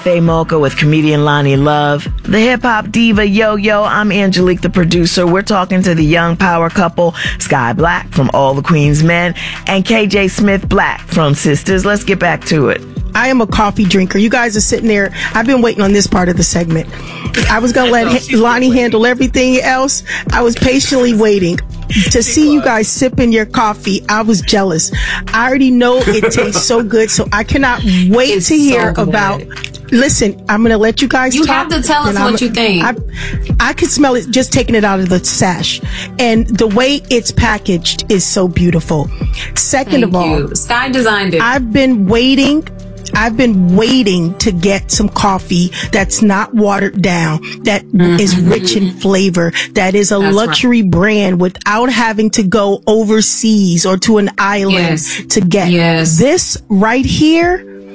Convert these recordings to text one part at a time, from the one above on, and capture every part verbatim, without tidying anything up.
Cafe Mocha with comedian Lonnie Love, the hip-hop diva Yo-Yo. I'm Angelique, the producer. We're talking to the young power couple, Sky Black from All the Queen's Men and K J Smith Black from Sisters. Let's get back to it. I am a coffee drinker. You guys are sitting there. I've been waiting on this part of the segment. I was going to let Lonnie handle everything else. I was patiently waiting to see you guys sipping your coffee. I was jealous. I already know it tastes so good, so I cannot wait it's to hear so about. Listen, I'm going to let you guys You talk. have to tell us I'm, what you think. I, I could smell it just taking it out of the sash. And the way it's packaged is so beautiful. Second Thank of all, you. Sky designed it. I've been waiting. I've been waiting to get some coffee that's not watered down, that mm-hmm. is rich in flavor, that is a that's luxury right. brand without having to go overseas or to an island yes. to get. Yes. This right here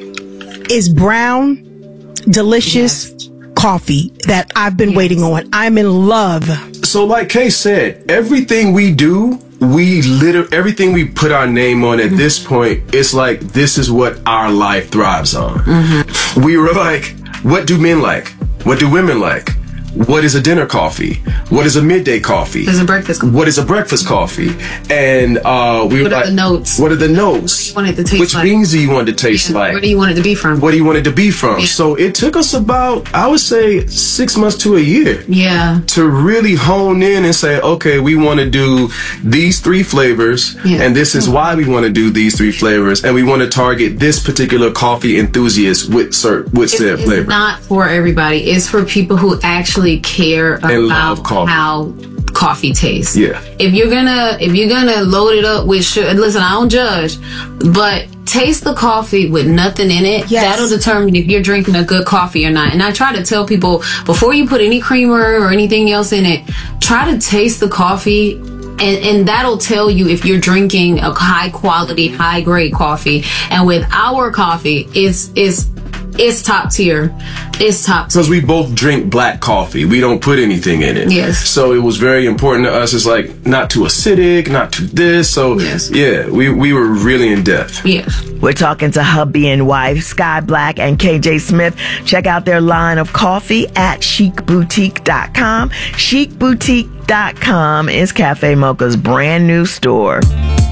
is brown, delicious yes. coffee that I've been yes. waiting on. I'm in love. So like Kay said, everything we do, we literally, everything we put our name on at mm-hmm. this point, it's like, this is what our life thrives on. Mm-hmm. We were like, what do men like? What do women like? What is a dinner coffee? What is a midday coffee? What is a breakfast coffee? What is a breakfast coffee? And uh, we what were are like, the notes? What are the notes? What do you want it to taste Which like? beans do you want it to taste yeah. like? Where do you want it to be from? What do you want it to be from? Yeah. So it took us about, I would say, six months to a year. Yeah. To really hone in and say, okay, we want to do these three flavors, yeah. and this is why we want to do these three flavors, and we want to target this particular coffee enthusiast with cert, with it's, said it's flavor. It's not for everybody. It's for people who actually care and about coffee. how coffee tastes. Yeah. If you're gonna if you're gonna load it up with sugar, listen, I don't judge, but taste the coffee with nothing in it. Yes. That'll determine if you're drinking a good coffee or not. And I try to tell people, before you put any creamer or anything else in it, try to taste the coffee. And, and that'll tell you if you're drinking a high quality, high grade coffee. And with our coffee, it's it's it's top tier. It's top tier. Because we both drink black coffee. We don't put anything in it. Yes. So it was very important to us. It's like, not too acidic, not too this. So, yes. yeah, we, we were really in depth. Yeah. We're talking to hubby and wife, Sky Black and K J Smith. Check out their line of coffee at chic boutique dot com. chic boutique dot com is Cafe Mocha's brand new store.